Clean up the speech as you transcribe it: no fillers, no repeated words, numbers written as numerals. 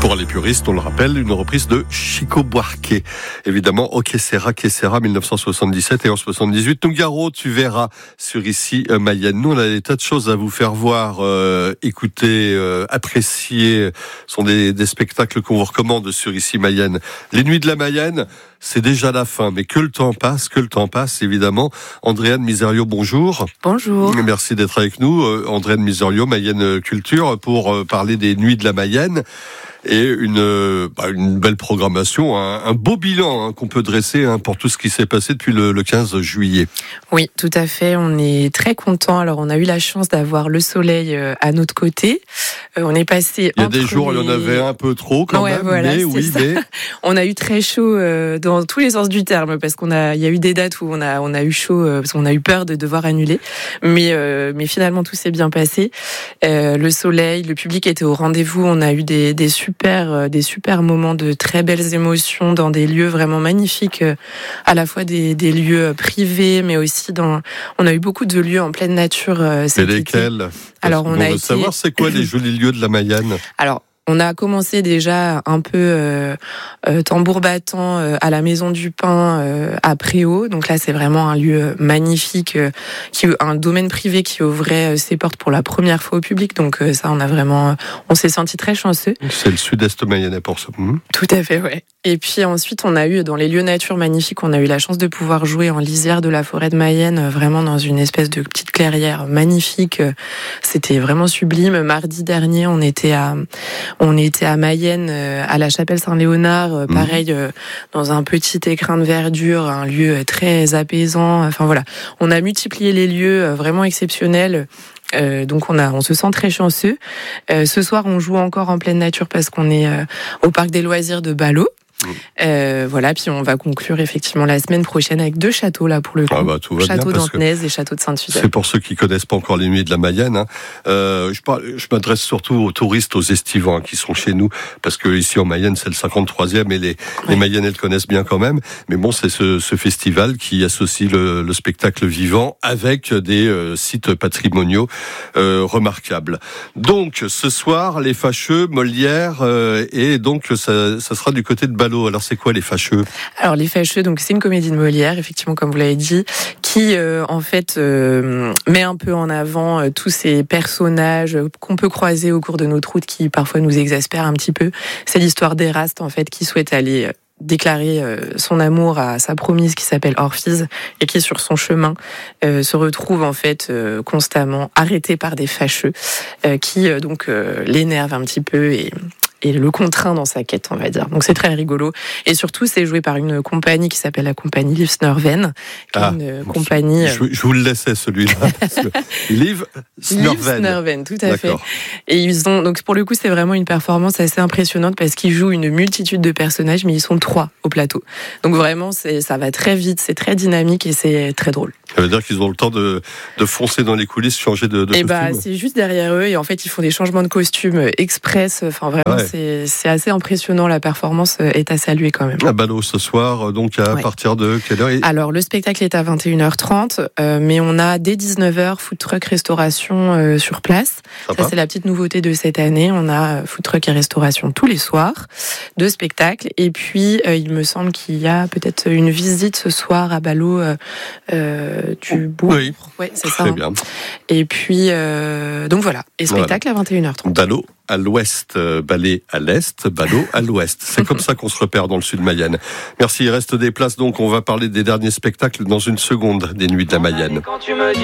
Pour les puristes, on le rappelle, une reprise de Chico Buarque. Évidemment, au Que Sera, 1977 et en 78. Nougaro, tu verras sur Ici Mayenne. Nous, on a des tas de choses à vous faire voir, écouter, apprécier. Ce sont des spectacles qu'on vous recommande sur Ici Mayenne. Les Nuits de la Mayenne, c'est déjà la fin, mais que le temps passe, évidemment. Andréane Miserio, bonjour. Bonjour. Merci d'être avec nous. Andréane Miserio, Mayenne Culture, pour parler des Nuits de la Mayenne. Et une belle programmation, un beau bilan qu'on peut dresser pour tout ce qui s'est passé depuis le 15 juillet. Oui, tout à fait. On est très contents. Alors, on a eu la chance d'avoir le soleil à notre côté. On est passé. Il y a des jours, il y en avait un peu trop quand même. Voilà, mais on a eu très chaud dans tous les sens du terme, parce il y a eu des dates où on a eu chaud, parce qu'on a eu peur de devoir annuler. Mais finalement, tout s'est bien passé. Le soleil, le public était au rendez-vous. On a eu des super moments de très belles émotions dans des lieux vraiment magnifiques, à la fois des lieux privés, mais aussi on a eu beaucoup de lieux en pleine nature cet été. Et lesquels ? Alors, on veut savoir c'est quoi les jolis lieux de la Mayenne. Alors, on a commencé déjà un peu tambour battant à la Maison du Pain à Préau. Donc là, c'est vraiment un lieu magnifique, un domaine privé qui ouvrait ses portes pour la première fois au public. Donc ça, on s'est senti très chanceux. C'est le sud-est mayennais pour ça. Tout à fait, ouais. Et puis ensuite, on a eu dans les lieux nature magnifiques, on a eu la chance de pouvoir jouer en lisière de la forêt de Mayenne, vraiment dans une espèce de petite clairière magnifique. C'était vraiment sublime. Mardi dernier, on était à Mayenne, à la chapelle Saint-Léonard, pareil, dans un petit écrin de verdure, un lieu très apaisant. Enfin voilà, on a multiplié les lieux vraiment exceptionnels. Donc on se sent très chanceux. Ce soir, on joue encore en pleine nature parce qu'on est au parc des loisirs de Ballot. Voilà, puis on va conclure effectivement la semaine prochaine avec 2 châteaux là pour le coup. Tout va Château bien, d'Antenez et Château de Sainte-Suzanne. C'est pour ceux qui connaissent pas encore les Nuits de la Mayenne. Je m'adresse surtout aux touristes, aux estivants qui sont chez nous, parce que ici en Mayenne c'est le 53e et les Mayennais le connaissent bien quand même. Mais bon, c'est ce festival qui associe le spectacle vivant avec des sites patrimoniaux remarquables. Donc ce soir, les Fâcheux, Molière, et donc ça sera du côté de Ballot. Alors c'est quoi les Fâcheux ? Alors les Fâcheux, donc c'est une comédie de Molière, effectivement comme vous l'avez dit, qui en fait met un peu en avant tous ces personnages qu'on peut croiser au cours de notre route, qui parfois nous exaspèrent un petit peu. C'est l'histoire d'Éraste en fait qui souhaite aller déclarer son amour à sa promise qui s'appelle Orphise et qui sur son chemin se retrouve en fait constamment arrêté par des fâcheux qui donc l'énervent un petit peu et le contraint dans sa quête, on va dire. Donc c'est très rigolo. Et surtout, c'est joué par une compagnie qui s'appelle la compagnie Liv Snurven. Une compagnie... Je vous le laissais, celui-là. Liv Snurven, tout à fait. Et ils ont... Donc pour le coup, c'est vraiment une performance assez impressionnante parce qu'ils jouent une multitude de personnages, mais ils sont 3 au plateau. Donc vraiment, ça va très vite, c'est très dynamique et c'est très drôle. Ça veut dire qu'ils ont le temps de foncer dans les coulisses, changer de costume. C'est juste derrière eux et en fait, ils font des changements de costume express. Enfin, vraiment, c'est assez impressionnant. La performance est à saluer quand même. À Ballot ce soir, donc à partir de quelle heure ? Alors, le spectacle est à 21h30, mais on a dès 19h food truck restauration sur place. Sympa. Ça, c'est la petite nouveauté de cette année. On a food truck et restauration tous les soirs, 2 spectacles. Et puis, il me semble qu'il y a peut-être une visite ce soir à Ballot du Bourg. Oui, c'est ça. Très bien. Et puis, donc voilà. Et spectacle à 21h30. Ballot à l'ouest, Ballet à l'est, Ballot à l'ouest. C'est comme ça qu'on se repère dans le sud Mayenne. Merci, il reste des places donc. On va parler des derniers spectacles dans une seconde des Nuits de la Mayenne. Quand tu me dis